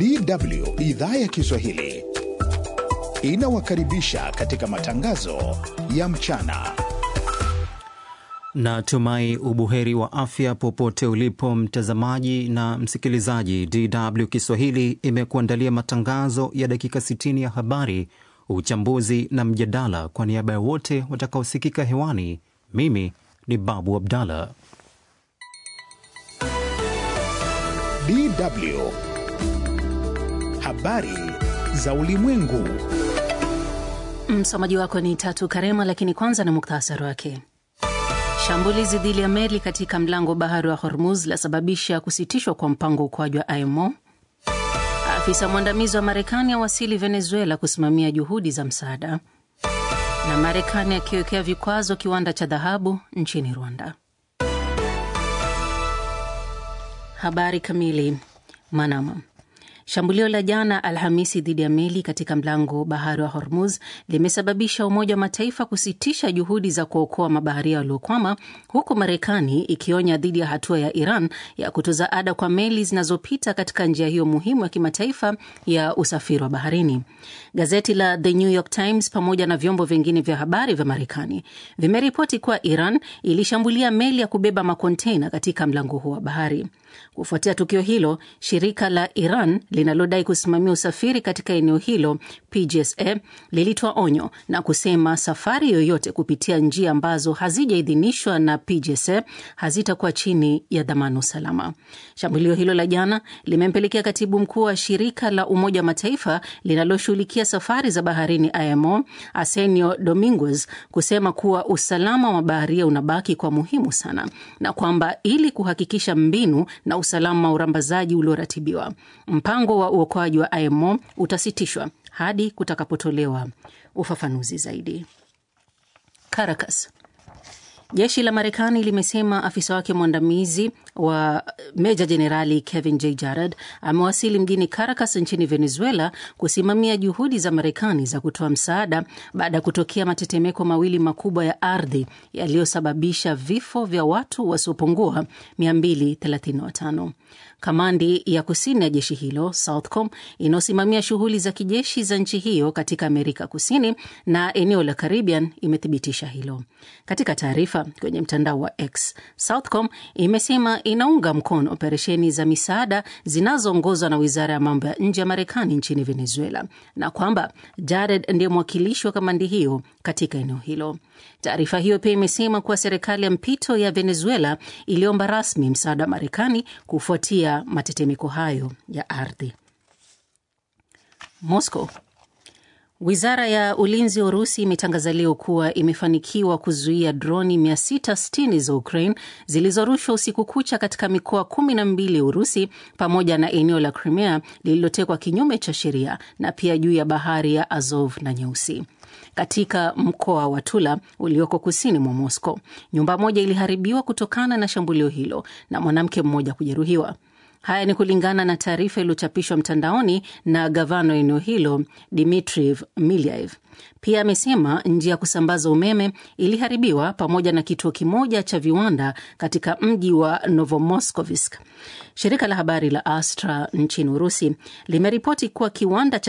DW idhaa ya Kiswahili inawakaribisha katika matangazo ya mchana. Natumai ubuheri wa afya popote ulipo mtazamaji na msikilizaji. DW Kiswahili imekuandalia matangazo ya dakika 60 ya habari, uchambuzi na mjadala. Kwa niaba ya wote watakaosikika hewani, mimi ni Babu Abdalla. DW habari za ulimwengu. Msomaji wako ni Tatu Karema, lakini kwanza na muktasari wake. Shambulizi dhidi ya meli katika mlango bahari wa Hormuz lasababisha kusitishwa kwa mpango ukoaji wa IMO. Afisa mwandamizi wa Marekani awasili Venezuela kusimamia juhudi za msaada. Na Marekani akiwekea vikwazo kiwanda cha dhahabu nchini Rwanda. Habari kamili. Manama. Shambulio la jana Alhamisi dhidi ya meli katika mlango bahari wa Hormuz limesababisha Umoja wa Mataifa kusitisha juhudi za kuokoa mabaharia waliokwama, huku Marekani ikionya dhidi ya hatua ya Iran ya kutoza ada kwa meli zinazopita katika njia hiyo muhimu ya kimataifa ya usafiri wa baharini. Gazeti la The New York Times pamoja na vyombo vingine vya habari vya Marekani vimeripoti kuwa Iran ilishambulia meli ya kubeba makontena katika mlango huo wa bahari. Kufuatia tukio hilo, shirika la Iran linalodai kusimamia usafiri katika eneo hilo, PGSA, lilitoa onyo na kusema safari yoyote kupitia njia ambazo hazijaidhinishwa na PGSA hazitakuwa chini ya dhamana usalama. Shambulio hilo la jana limempelekea katibu mkuu wa shirika la Umoja wa Mataifa linaloshughulikia safari za baharini IMO, Arsenio Dominguez, kusema kuwa usalama wa baharia unabaki kwa muhimu sana, na kwamba ili kuhakikisha mbinu na usalama wa urambazaji ulioratibiwa, mpango wa uokoaji wa IMO utasitishwa hadi kutakapotolewa ufafanuzi zaidi. Caracas. Jeshi la Marekani limesema afisa wake mwandamizi wa Meja Jenerali Kevin J. Jarrett amewasili mjini Caracas nchini Venezuela kusimamia juhudi za Marekani za kutoa msaada baada ya kutokea matetemeko mawili makubwa ya ardhi yaliyosababisha vifo vya watu wasiopungua 235. Kamandi ya kusini ya jeshi hilo, Southcom, inayosimamia shughuli za kijeshi za nchi hiyo katika Amerika Kusini na eneo la Caribbean, imethibitisha hilo. Katika taarifa kwenye mtandao wa X, Southcom imesema inaunga mkono operesheni za misaada zinazoongozwa na Wizara ya Mambo ya Nje ya Marekani nchini Venezuela, na kwamba Jared ndiye mwakilishi wa kamandi hiyo katika eneo hilo. Taarifa hiyo pia imesema kuwa serikali ya mpito ya Venezuela iliomba rasmi msaada wa Marekani kufuatia matetemeko hayo ya ardhi. Moscow. Wizara ya ulinzi wa Urusi imetangaza leo kuwa imefanikiwa kuzuia droni 660 za Ukraine zilizorushwa usiku kucha katika mikoa 12 ya Urusi pamoja na eneo la Crimea lililotekwa kinyume cha sheria na pia juu ya bahari ya Azov na Nyeusi. Katika mkoa wa Tula ulioko kusini mwa Moscow, nyumba moja iliharibiwa kutokana na shambulio hilo na mwanamke mmoja kujeruhiwa. Haya ni kulingana na taarifa iliyochapishwa mtandaoni na gavana eneo hilo, Dmitry Milyaev. Pia amesema njia ya kusambaza umeme iliharibiwa pamoja na kituo kimoja cha viwanda katika mji wa Novomoskovsk. Shirika la habari la Astra nchini Urusi limeripoti kuwa kiwanda cha